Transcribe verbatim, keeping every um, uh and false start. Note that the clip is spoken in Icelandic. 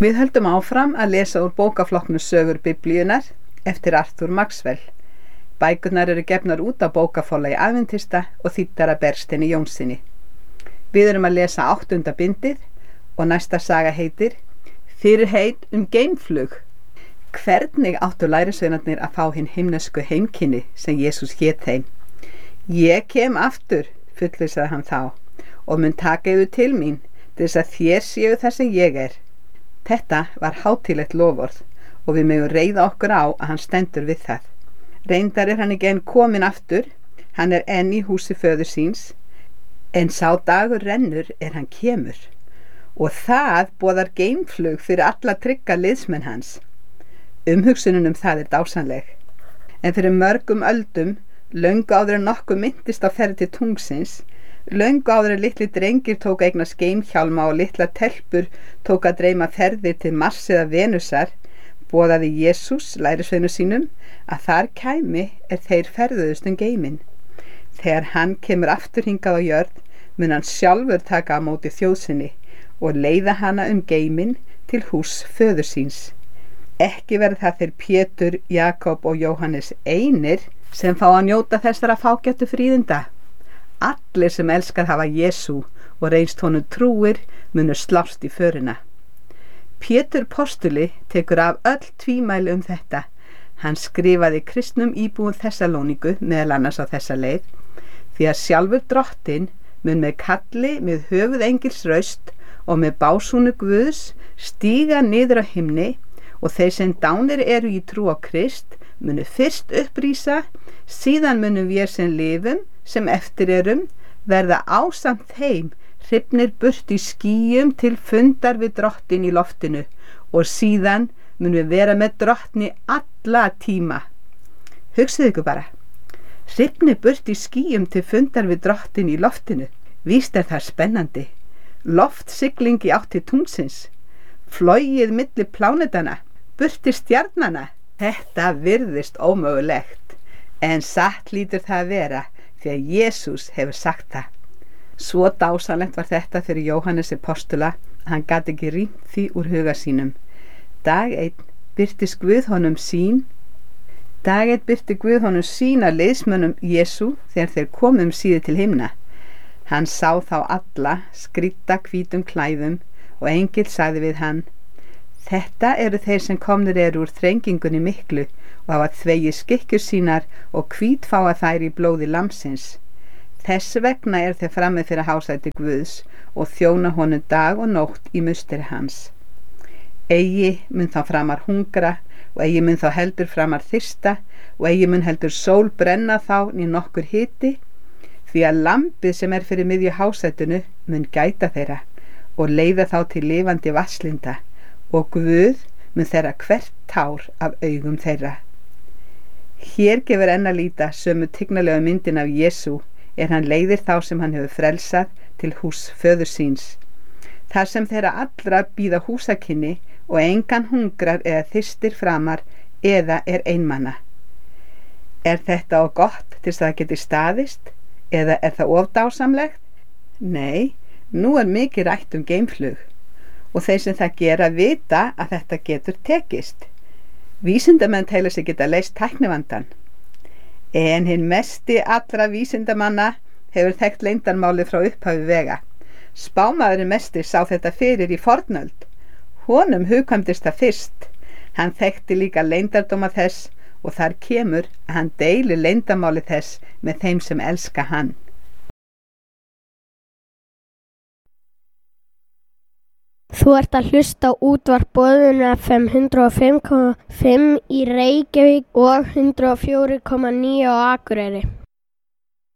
Við höldum áfram að lesa úr bókaflokknum Sögur Biblíunnar eftir Arthur Maxwell. Bækurnar eru gefnar út á bókaforlagi Adventista og þýddar af Bergsteini Jónssyni. Við erum að lesa áttunda bindið og næsta saga heitir Fyrirheit um geimflug. Hvernig áttu lærisveinarnir að fá hinn himnesku heimkynni sem Jesús hét þeim? Ég kem aftur, fullvissaði hann þá, og mun taka yður til mín til þess að þér séu þar sem ég er. Þetta var hátíðlegt loforð og við megum reiða okkur á að hann stendur við það. Reyndar er hann ekki enn kominn aftur, hann er enn í húsi föður síns, en sá dagur rennur er hann kemur. Og það boðar geimflug fyrir alla trygga liðsmenn hans. Umhugsunin um það er dásamleg. En fyrir mörgum öldum, löngu áður en nokkuð minntist á ferð til tungsins, löngu áður en litli drengir tók að eignast geimhjálma og litla telpur tók að dreyma ferðir til Mars eða Venusar, boðaði Jesús lærisveinum sínum að þar kæmi er þeir ferðuðust um geiminn. Þegar hann kemur aftur hingað á jörð, mun hann sjálfur taka á móti þjóð sinni og leiða hana um geiminn til hús föður síns. Ekki verð það þeir Pétur, Jakob og Jóhannes einir sem fá að njóta þessara fágætu fríðinda. Allir sem elskað hafa Jesú og reynst honum trúir munu slást í förina. Pétur postuli tekur af öll tvímæli um þetta. Hann skrifaði kristnum íbúum Þessalóníku meðal annars á þessa leið, því að sjálfur drottinn mun með kalli með höfuð engils raust og með básúnu Guðs stíga niður á himni, og þeir sem dánir eru í trú á Krist munu fyrst upprísa, síðan munum við sem lifum, sem eftir erum, verða ásamt þeim hrifnir burt í skýjum til fundar við drottinn í loftinu, og síðan munum við vera með drottni alla tíma. Hugsið ykkur bara, hrifnir burt í skýjum til fundar við drottinn í loftinu. Víst er það spennandi. Loftsigling í átt til tungsins, flogið milli plánetana, burti stjarnana. Þetta virðist ómögulegt, en satt lítur það að vera, því að Jesús hefur sagt það. Svo dásamlegt var þetta fyrir Jóhannesi postula að hann gat ekki rýmt því úr huga sínum. Dag einn birtist Guð honum sín, dag einn birti Guð honum sín að liðsmönnum Jesú þegar þeir komum síðu til himna. Hann sá þá alla skrýdda hvítum klæðum og engill sagði við hann: Þetta eru þeir sem komnir eru úr þrengingunni miklu og hafa þvegið skikkjur sínar og hvítfáa þær í blóði lambsins. Þess vegna er þeir frammi fyrir hásæti Guðs og þjóna honum dag og nótt í musteri hans. Eigi mun þá framar hungra og eigi mun þá heldur framar þyrsta og eigi mun heldur sól brenna þá né nokkur hiti, því að lambið sem er fyrir miðju hásætinu mun gæta þeirra og leiða þá til lifandi vasslinda, og Guð mun þeirra hvert tár af augum þeirra. Hér gefur enn að líta sömu tignalega myndin af Jesú, er hann leiðir þá sem hann hefur frelsað til hús föður síns. Þar sem þeirra allra bíða húsakynni og engan hungrar eða þyrstir framar eða er einmana. Er þetta á gott til þess að það geti staðist, eða er það ofdásamlegt? Nei, nú er mikið rætt um geimflug, og þeir sem það gera vita að þetta getur tekist. Vísindamenn telja sig geta leyst tæknivandann. En hinn mesti allra vísindamanna hefur þekkt leyndarmálið frá upphafi vega. Spámaðurinn mesti sá þetta fyrir í fornöld. Honum hugkvæmdist það fyrst. Hann þekkti líka leyndardóma þess og þar kemur að hann deilir leyndarmálið þess með þeim sem elska hann. Þú ert að hlusta á útvarp Boðunar F M hundrað og fimm komma fimm í Reykjavík og hundrað og fjögur komma níu á Akureyri.